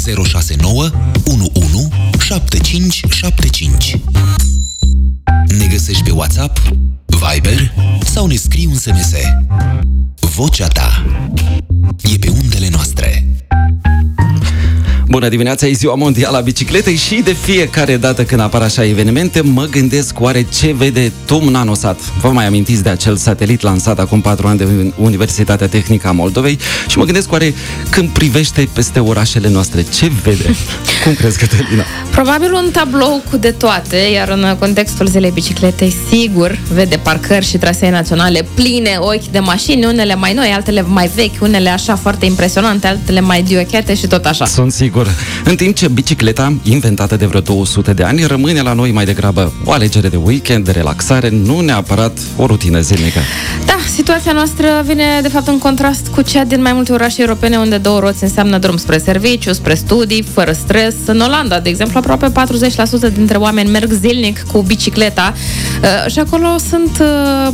069 11 7575. Ne găsești pe WhatsApp, Viber sau ne scrii un SMS. Vocea ta e pe undele noastre. Bună dimineața, e ziua mondială a bicicletei și de fiecare dată când apar așa evenimente mă gândesc oare ce vede TUM Nanosat. Vă mai amintiți de acel satelit lansat acum 4 ani de Universitatea Tehnică a Moldovei și mă gândesc oare când privește peste orașele noastre, ce vede? Cum crezi, Cătălina? Probabil un tablou cu de toate, iar în contextul zilei bicicletei, sigur, vede parcări și trasee naționale pline, ochi de mașini, unele mai noi, altele mai vechi, unele așa foarte impresionante, altele mai diochete și tot așa. Sunt sigur. În timp ce bicicleta, inventată de vreo 200 de ani, rămâne la noi mai degrabă o alegere de weekend, de relaxare, nu neapărat o rutină zilnică. Da, situația noastră vine de fapt în contrast cu cea din mai multe orașe europene unde 2 roți înseamnă drum spre serviciu, spre studii, fără stres. În Olanda, de exemplu, aproape 40% dintre oameni merg zilnic cu bicicleta și acolo sunt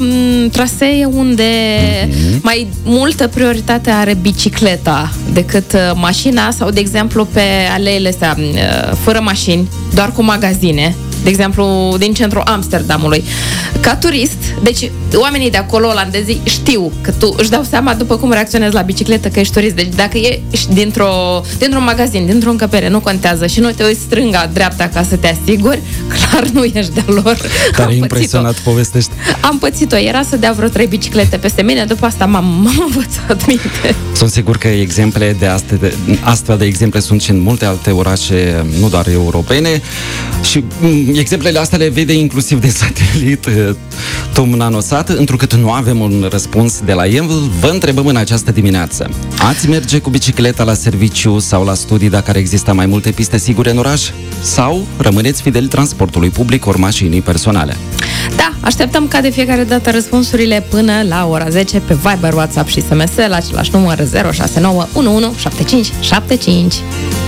trasee unde mai multă prioritate are bicicleta decât mașina sau, de exemplu, pe aleile astea fără mașini, doar cu magazine. De exemplu, din centrul Amsterdamului. Ca turist, deci oamenii de acolo, olandezii, știu că tu își dau seama după cum reacționezi la bicicletă că ești turist. Deci dacă ești dintr-un magazin, dintr-o încăpere, nu contează și nu te uiți stânga, dreapta ca să te asiguri, clar nu ești de-a lor. Tare impresionat povestești. Am pățit-o, era să dea vreo 3 biciclete peste mine, după asta m-am învățat minte. Sunt sigur că exemple astfel de exemple sunt și în multe alte orașe, nu doar europene, și exemplele astea le vede inclusiv de satelit TUM Nanosat. Întrucât nu avem un răspuns de la el, vă întrebăm în această dimineață: ați merge cu bicicleta la serviciu sau la studii dacă ar exista mai multe piste sigure în oraș? Sau rămâneți fideli transportului public ori mașinii personale? Da, așteptăm ca de fiecare dată răspunsurile până la ora 10 pe Viber, WhatsApp și SMS la același număr 069 11 75 75.